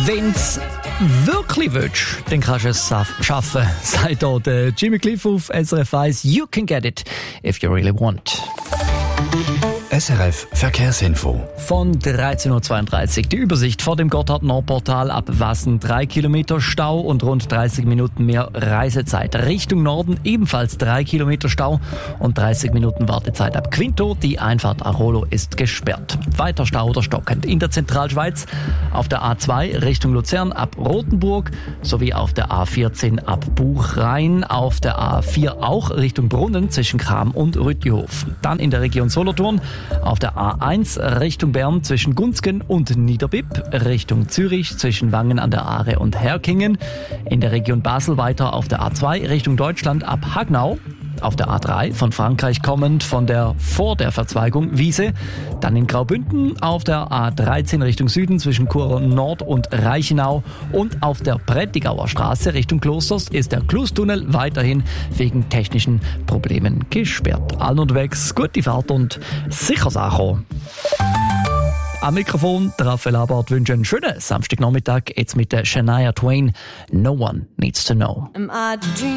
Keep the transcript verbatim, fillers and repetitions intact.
Wenn's wirklich willst, dann kannst du es schaffen, sagt hier der Jimmy Cliff auf S R F eins. You can get it if you really want. S R F Verkehrsinfo. Von dreizehn Uhr zweiunddreißig. Die Übersicht vor dem Gotthard-Nordportal ab Wassen. Drei Kilometer Stau und rund dreißig Minuten mehr Reisezeit. Richtung Norden ebenfalls drei Kilometer Stau und dreißig Minuten Wartezeit ab Quinto. Die Einfahrt Arolo ist gesperrt. Weiter Stau oder stockend in der Zentralschweiz. Auf der A zwei Richtung Luzern ab Rothenburg sowie auf der A vierzehn ab Buchrain. Auf der A vier auch Richtung Brunnen zwischen Cham und Rüttihof. Dann in der Region Solothurn. Auf der A eins Richtung Bern zwischen Gunzgen und Niederbipp, Richtung Zürich zwischen Wangen an der Aare und Herkingen, in der Region Basel weiter auf der A zwei Richtung Deutschland ab Hagnau, auf der A drei von Frankreich kommend von der vor der Verzweigung Wiese, dann in Graubünden auf der A dreizehn Richtung Süden zwischen Chur Nord und Reichenau und auf der Prättigauer Straße Richtung Klosters ist der Klustunnel weiterhin wegen technischen Problemen gesperrt. Allen unterwegs gute Fahrt und sicher ankommen. Am Mikrofon der Raphael Abart wünsche einen schönen Samstagnachmittag jetzt mit der Shania Twain. No one needs to know.